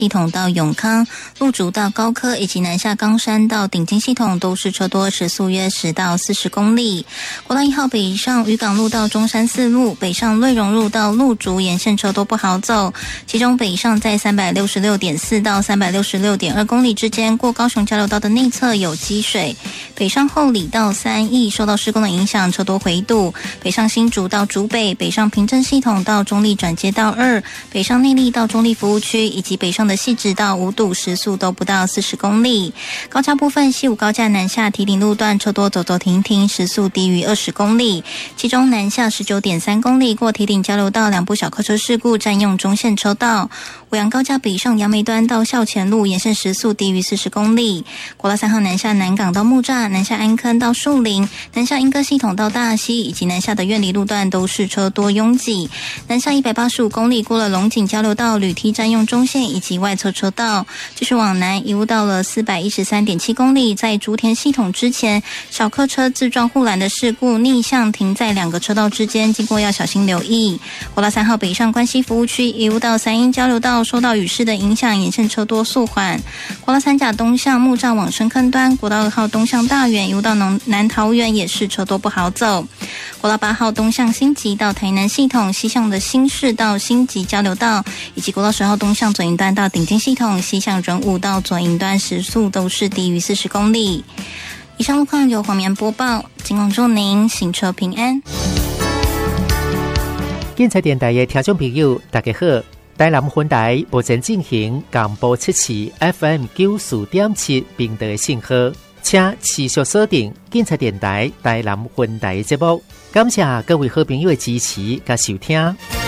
系统到永康、路竹到高科以及南下冈山到顶金系统都是车多，时速约10到40公里。国道1号北上渔港路到中山四路，北上瑞荣路到路竹沿线车都不好走，其中北上在 366.4 到 366.2 公里之间，过高雄交流道的内侧有积水。北上后里到三义受到施工的影响，车多回堵。北上新竹到竹北，北上平镇系统到中立转接道2，北上内壢到中立服务区，以及北上的汐止到五堵，时速都不到40公里。高架部分，西武高架南下堤顶路段车多走走停停，时速低于20公里。其中南下 19.3 公里过堤顶交流道两部小客车事故，占用中线车道。五杨高架北上杨梅端到校前路，沿线时速低于40公里。国道3号南下南港到木栅，南下安坑到树林，南下莺歌系统到大溪，以及南下的苑里路段都是车多拥挤。南下185公里过了龙井交流道，铝梯占用中线以及外侧车道。继续往南一路到了 413.7 公里，在竹田系统之前，小客车自撞护栏的事故，逆向停在两个车道之间，经过要小心留意。国道3号北上关西服务区一路到三鶯交流道，受到雨势的影响，沿线车多速缓。国道3甲东向木栅往深坑端，国道2号东向大园一路到南桃园也是车多不好走。国道8号东向新集到台南系统，西向的新市到新集交流道，以及国道10号东向左营端到顶尖系统，西向仁武到左营端时速都是低于40公里。以上路况由黄绵播报，尽管祝您行车平安。 建材电台的听众朋友大家好，台南分台目前进行广播测试 FM 94.7频道的信号，请持续锁定建材电台台南分台的节目。感谢各位好朋友的支持和收听。